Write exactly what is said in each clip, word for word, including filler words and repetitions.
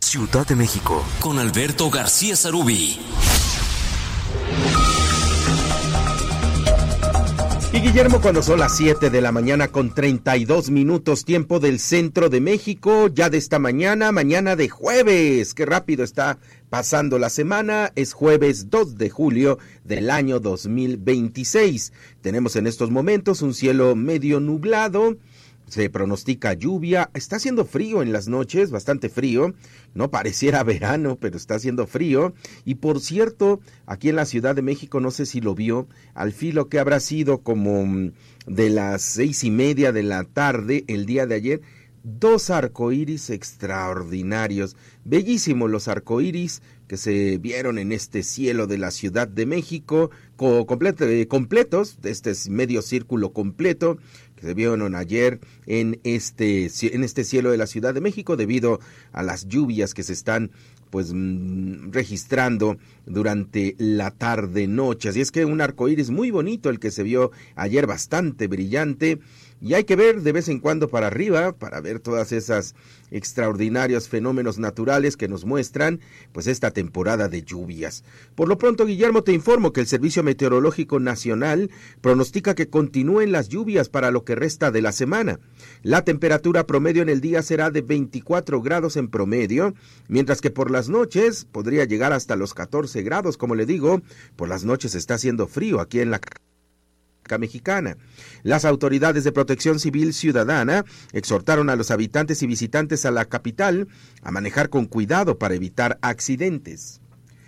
Ciudad de México, con Alberto García Sarubí. Y Guillermo, cuando son las siete de la mañana con treinta y dos minutos, tiempo del centro de México, ya de esta mañana, mañana de jueves, qué rápido está pasando la semana, es jueves dos de julio del año dos mil veintiséis. Tenemos en estos momentos un cielo medio nublado. Se pronostica lluvia, está haciendo frío en las noches, bastante frío, no pareciera verano, pero está haciendo frío. Y por cierto, aquí en la Ciudad de México, no sé si lo vio, al filo que habrá sido como de las seis y media de la tarde el día de ayer, dos arcoíris extraordinarios, bellísimos los arcoíris que se vieron en este cielo de la Ciudad de México, co- completo, eh, completos, este es medio círculo completo, que se vieron ayer en este, en este cielo de la Ciudad de México debido a las lluvias que se están pues mmm, registrando durante la tarde-noche. Así es que un arcoíris muy bonito el que se vio ayer, bastante brillante, y hay que ver de vez en cuando para arriba para ver todas esas extraordinarios fenómenos naturales que nos muestran pues esta temporada de lluvias. Por lo pronto, Guillermo, te informo que el Servicio Meteorológico Nacional pronostica que continúen las lluvias para lo que resta de la semana. La temperatura promedio en el día será de veinticuatro grados en promedio, mientras que por las noches podría llegar hasta los catorce grados. Como le digo, por las noches está haciendo frío aquí en la mexicana. Las autoridades de Protección Civil Ciudadana exhortaron a los habitantes y visitantes a la capital a manejar con cuidado para evitar accidentes.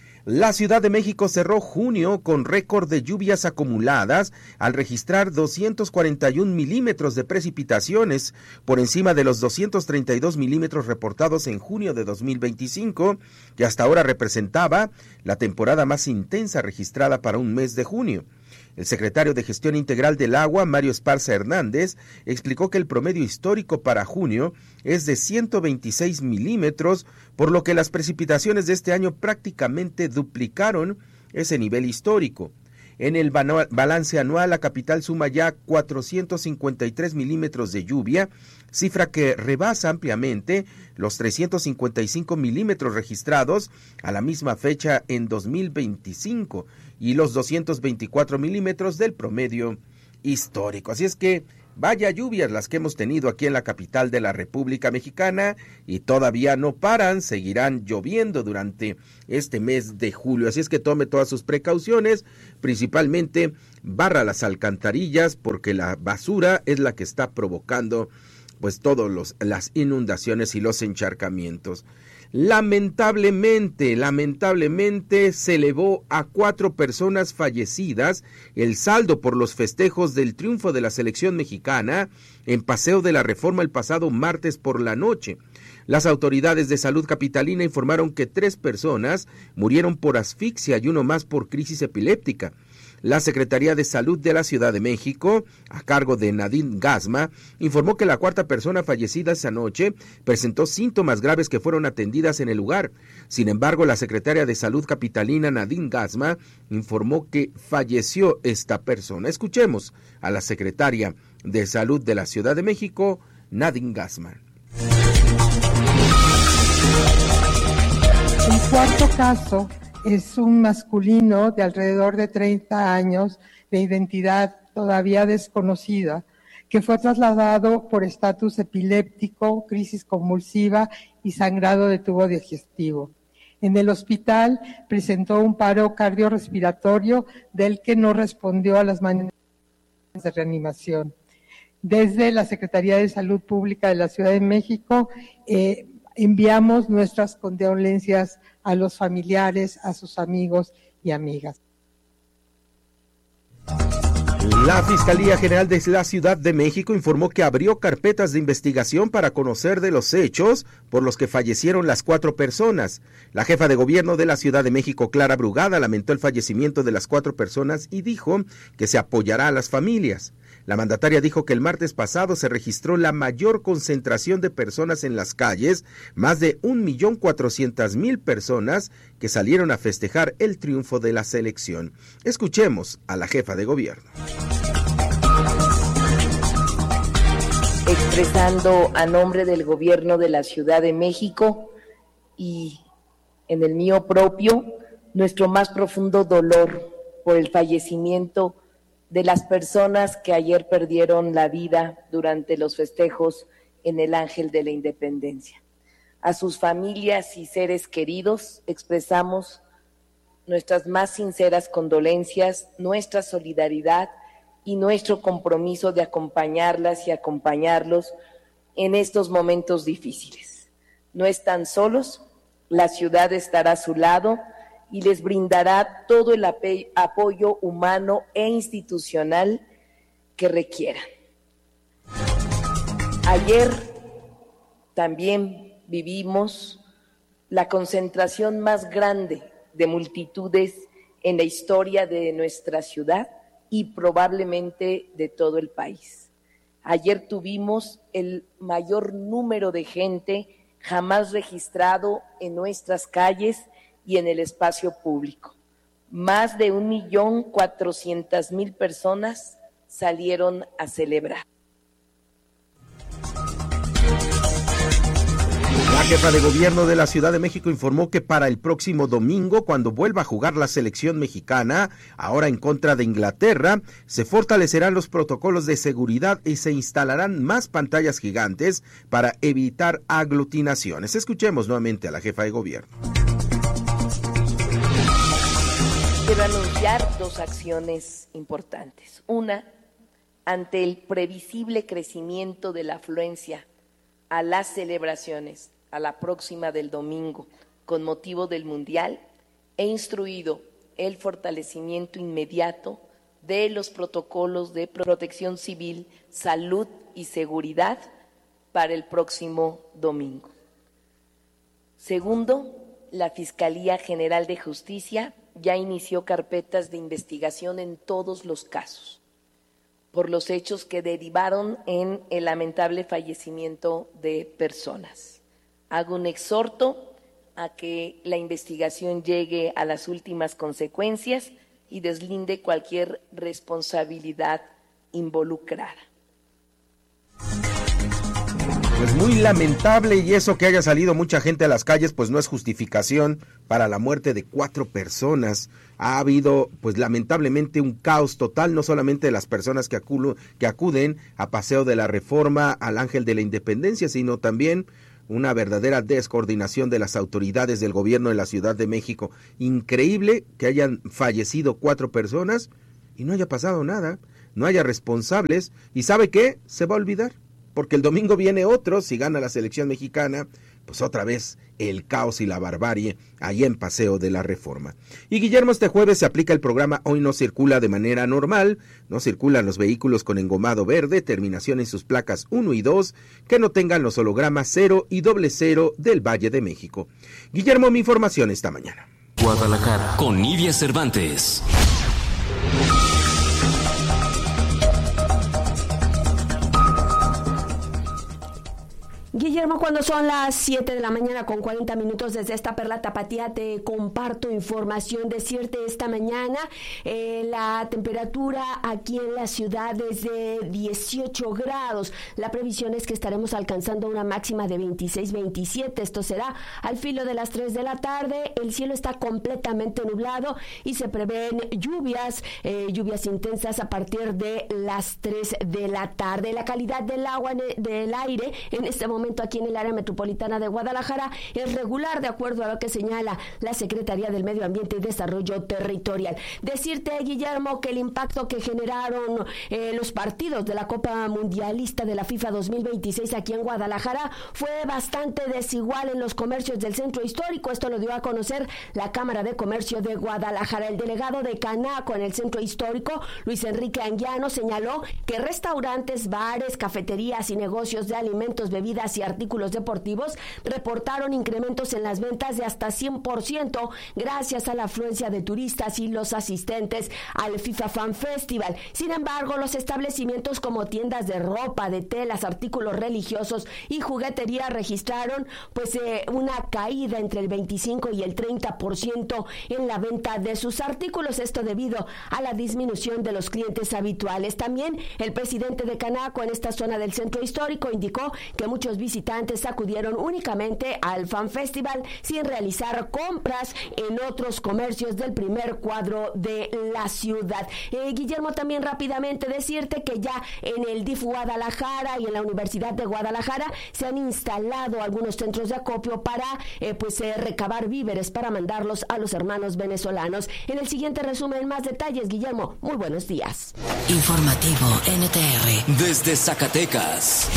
La Ciudad de México cerró junio con récord de lluvias acumuladas al registrar doscientos cuarenta y un milímetros de precipitaciones por encima de los doscientos treinta y dos milímetros reportados en junio de dos mil veinticinco, que hasta ahora representaba la temporada más intensa registrada para un mes de junio. El secretario de Gestión Integral del Agua, Mario Esparza Hernández, explicó que el promedio histórico para junio es de ciento veintiséis milímetros, por lo que las precipitaciones de este año prácticamente duplicaron ese nivel histórico. En el balance anual, la capital suma ya cuatrocientos cincuenta y tres milímetros de lluvia, cifra que rebasa ampliamente los trescientos cincuenta y cinco milímetros registrados a la misma fecha en dos mil veinticinco y los doscientos veinticuatro milímetros del promedio histórico. Así es que vaya lluvias las que hemos tenido aquí en la capital de la República Mexicana y todavía no paran, seguirán lloviendo durante este mes de julio. Así es que tome todas sus precauciones, principalmente barra las alcantarillas porque la basura es la que está provocando pues todos los las inundaciones y los encharcamientos. Lamentablemente, lamentablemente se elevó a cuatro personas fallecidas el saldo por los festejos del triunfo de la selección mexicana en Paseo de la Reforma el pasado martes por la noche. Las autoridades de salud capitalina informaron que tres personas murieron por asfixia y uno más por crisis epiléptica. La Secretaría de Salud de la Ciudad de México, a cargo de Nadine Gasma, informó que la cuarta persona fallecida esa noche presentó síntomas graves que fueron atendidas en el lugar. Sin embargo, la secretaria de Salud capitalina, Nadine Gasma, informó que falleció esta persona. Escuchemos a la secretaria de Salud de la Ciudad de México, Nadine Gasma. El cuarto caso es un masculino de alrededor de treinta años, de identidad todavía desconocida, que fue trasladado por estatus epiléptico, crisis convulsiva y sangrado de tubo digestivo. En el hospital presentó un paro cardiorrespiratorio del que no respondió a las maniobras de reanimación. Desde la Secretaría de Salud Pública de la Ciudad de México, eh, enviamos nuestras condolencias a los familiares, a sus amigos y amigas. La Fiscalía General de la Ciudad de México informó que abrió carpetas de investigación para conocer de los hechos por los que fallecieron las cuatro personas. La jefa de gobierno de la Ciudad de México, Clara Brugada, lamentó el fallecimiento de las cuatro personas y dijo que se apoyará a las familias. La mandataria dijo que el martes pasado se registró la mayor concentración de personas en las calles, más de un millón cuatrocientas mil personas que salieron a festejar el triunfo de la selección. Escuchemos a la jefa de gobierno. Expresando a nombre del gobierno de la Ciudad de México y en el mío propio nuestro más profundo dolor por el fallecimiento de las personas que ayer perdieron la vida durante los festejos en el Ángel de la Independencia. A sus familias y seres queridos expresamos nuestras más sinceras condolencias, nuestra solidaridad y nuestro compromiso de acompañarlas y acompañarlos en estos momentos difíciles. No están solos, la ciudad estará a su lado y les brindará todo el apoyo humano e institucional que requieran. Ayer también vivimos la concentración más grande de multitudes en la historia de nuestra ciudad y probablemente de todo el país. Ayer tuvimos el mayor número de gente jamás registrado en nuestras calles y en el espacio público. Más de un millón cuatrocientas mil personas salieron a celebrar. La jefa de gobierno de la Ciudad de México informó que para el próximo domingo, cuando vuelva a jugar la selección mexicana, ahora en contra de Inglaterra, se fortalecerán los protocolos de seguridad y se instalarán más pantallas gigantes para evitar aglutinaciones. Escuchemos nuevamente a la jefa de gobierno. Quiero anunciar dos acciones importantes. Una, ante el previsible crecimiento de la afluencia a las celebraciones, a la próxima del domingo, con motivo del Mundial, he instruido el fortalecimiento inmediato de los protocolos de protección civil, salud y seguridad para el próximo domingo. Segundo, la Fiscalía General de Justicia ya inició carpetas de investigación en todos los casos por los hechos que derivaron en el lamentable fallecimiento de personas. Hago un exhorto a que la investigación llegue a las últimas consecuencias y deslinde cualquier responsabilidad involucrada. Pues muy lamentable, y eso que haya salido mucha gente a las calles pues no es justificación para la muerte de cuatro personas. Ha habido pues lamentablemente un caos total, no solamente de las personas que, aculo, que acuden a Paseo de la Reforma al Ángel de la Independencia, sino también una verdadera descoordinación de las autoridades del gobierno de la Ciudad de México. Increíble que hayan fallecido cuatro personas y no haya pasado nada, no haya responsables, y ¿sabe qué? Se va a olvidar. Porque el domingo viene otro, si gana la selección mexicana, pues otra vez el caos y la barbarie ahí en Paseo de la Reforma. Y Guillermo, este jueves se aplica el programa Hoy no circula de manera normal, no circulan los vehículos con engomado verde, terminación en sus placas uno y dos, que no tengan los hologramas cero y doble cero del Valle de México. Guillermo, mi información esta mañana. Guadalajara, con Nidia Cervantes. Guillermo, cuando son las siete de la mañana con cuarenta minutos desde esta Perla Tapatía, te comparto información. Decirte esta mañana, eh, la temperatura aquí en la ciudad es de dieciocho grados. La previsión es que estaremos alcanzando una máxima de veintiséis, veintisiete. Esto será al filo de las tres de la tarde. El cielo está completamente nublado y se prevén lluvias, eh, lluvias intensas a partir de las tres de la tarde. La calidad del agua, del aire, en este momento aquí en el área metropolitana de Guadalajara es regular, de acuerdo a lo que señala la Secretaría del Medio Ambiente y Desarrollo Territorial. Decirte, Guillermo, que el impacto que generaron eh, los partidos de la Copa Mundialista de la FIFA dos mil veintiséis aquí en Guadalajara fue bastante desigual en los comercios del centro histórico. Esto lo dio a conocer la Cámara de Comercio de Guadalajara. El delegado de Canaco en el centro histórico, Luis Enrique Anguiano, señaló que restaurantes, bares, cafeterías y negocios de alimentos, bebidas y artículos deportivos reportaron incrementos en las ventas de hasta cien por ciento gracias a la afluencia de turistas y los asistentes al FIFA Fan Festival. Sin embargo, los establecimientos como tiendas de ropa, de telas, artículos religiosos y juguetería registraron pues eh, una caída entre el veinticinco y el treinta por ciento en la venta de sus artículos, esto debido a la disminución de los clientes habituales. También el presidente de Canaco en esta zona del centro histórico indicó que muchos visitantes visitantes acudieron únicamente al Fan Festival sin realizar compras en otros comercios del primer cuadro de la ciudad. Eh, Guillermo, también rápidamente decirte que ya en el D I F Guadalajara y en la Universidad de Guadalajara se han instalado algunos centros de acopio para eh, pues eh, recabar víveres para mandarlos a los hermanos venezolanos. En el siguiente resumen, más detalles. Guillermo, muy buenos días. Informativo N T R desde Zacatecas.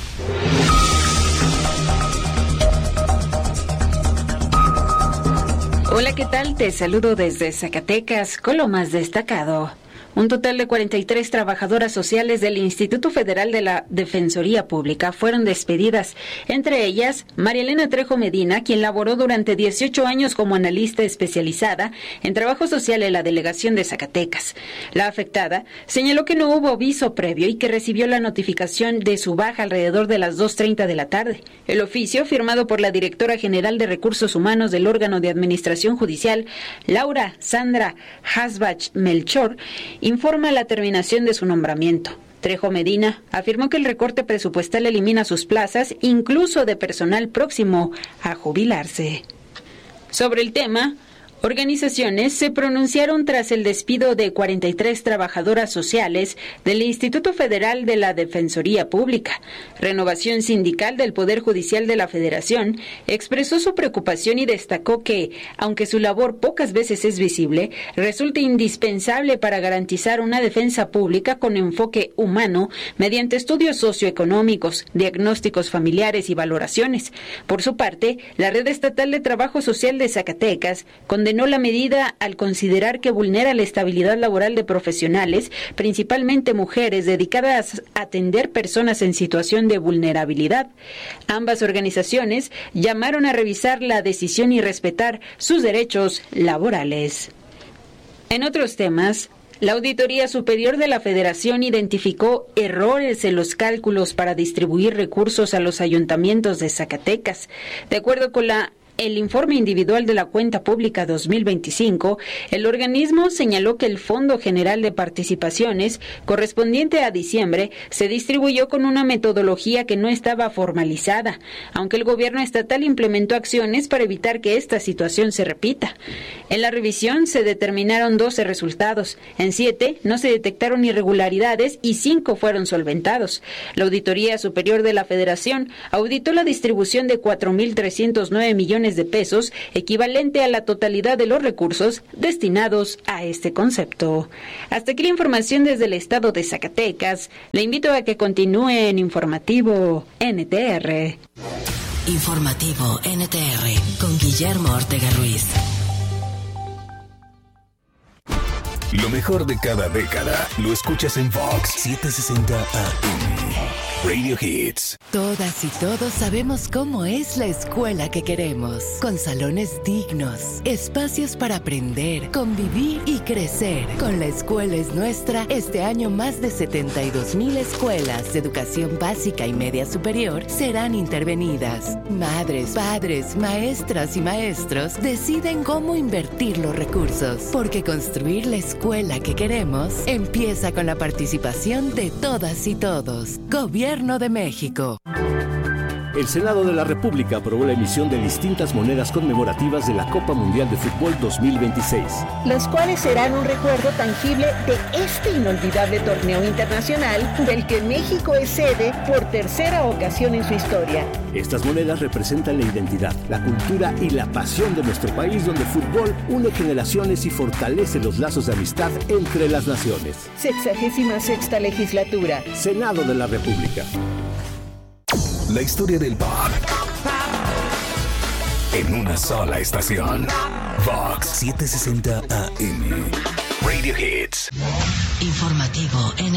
Hola, ¿qué tal? Te saludo desde Zacatecas con lo más destacado. Un total de cuarenta y tres trabajadoras sociales del Instituto Federal de la Defensoría Pública fueron despedidas, entre ellas María Elena Trejo Medina, quien laboró durante dieciocho años como analista especializada en trabajo social en la delegación de Zacatecas. La afectada señaló que no hubo aviso previo y que recibió la notificación de su baja alrededor de las dos treinta de la tarde. El oficio, firmado por la directora general de Recursos Humanos del órgano de Administración Judicial, Laura Sandra Hasbach Melchor, informa la terminación de su nombramiento. Trejo Medina afirmó que el recorte presupuestal elimina sus plazas, incluso de personal próximo a jubilarse. Sobre el tema, organizaciones se pronunciaron tras el despido de cuarenta y tres trabajadoras sociales del Instituto Federal de la Defensoría Pública. Renovación Sindical del Poder Judicial de la Federación expresó su preocupación y destacó que, aunque su labor pocas veces es visible, resulta indispensable para garantizar una defensa pública con enfoque humano mediante estudios socioeconómicos, diagnósticos familiares y valoraciones. Por su parte, la Red Estatal de Trabajo Social de Zacatecas condenó la medida al considerar que vulnera la estabilidad laboral de profesionales, principalmente mujeres, dedicadas a atender personas en situación de vulnerabilidad. Ambas organizaciones llamaron a revisar la decisión y respetar sus derechos laborales. En otros temas, la Auditoría Superior de la Federación identificó errores en los cálculos para distribuir recursos a los ayuntamientos de Zacatecas. De acuerdo con la El informe individual de la cuenta pública dos mil veinticinco, el organismo señaló que el Fondo General de Participaciones, correspondiente a diciembre, se distribuyó con una metodología que no estaba formalizada, aunque el gobierno estatal implementó acciones para evitar que esta situación se repita. En la revisión se determinaron doce resultados, en siete no se detectaron irregularidades y cinco fueron solventados. La Auditoría Superior de la Federación auditó la distribución de cuatro mil trescientos nueve millones de pesos, equivalente a la totalidad de los recursos destinados a este concepto. Hasta aquí la información desde el estado de Zacatecas. Le invito a que continúe en Informativo N T R. Informativo N T R con Guillermo Ortega Ruiz. Lo mejor de cada década lo escuchas en Vox setecientos sesenta A M. Radio Hits. Todas y todos sabemos cómo es la escuela que queremos, con salones dignos, espacios para aprender, convivir y crecer. Con La Escuela es Nuestra, este año más de setenta y dos mil escuelas de educación básica y media superior serán intervenidas. Madres, padres, maestras y maestros deciden cómo invertir los recursos, porque construir la escuela que queremos empieza con la participación de todas y todos. Gobierno de México. El Senado de la República aprobó la emisión de distintas monedas conmemorativas de la Copa Mundial de Fútbol dos mil veintiséis. Las cuales serán un recuerdo tangible de este inolvidable torneo internacional del que México es sede por tercera ocasión en su historia. Estas monedas representan la identidad, la cultura y la pasión de nuestro país, donde el fútbol une generaciones y fortalece los lazos de amistad entre las naciones. Sexagésima sexta legislatura. Senado de la República. La historia del pop en una sola estación. Vox setecientos sesenta A M. Radio Hits. Informativo N